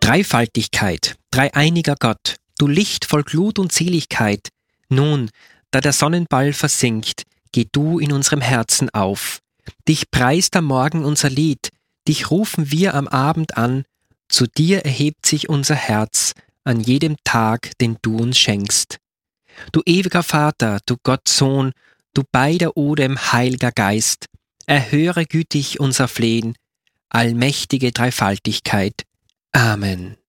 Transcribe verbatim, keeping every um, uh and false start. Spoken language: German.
Dreifaltigkeit, dreieiniger Gott, du Licht voll Glut und Seligkeit, nun, da der Sonnenball versinkt, geh du in unserem Herzen auf. Dich preist am Morgen unser Lied, dich rufen wir am Abend an, zu dir erhebt sich unser Herz an jedem Tag, den du uns schenkst. Du ewiger Vater, du Gott Sohn, du beider Odem, heilger Geist, erhöre gütig unser Flehen, allmächtige Dreifaltigkeit. Amen.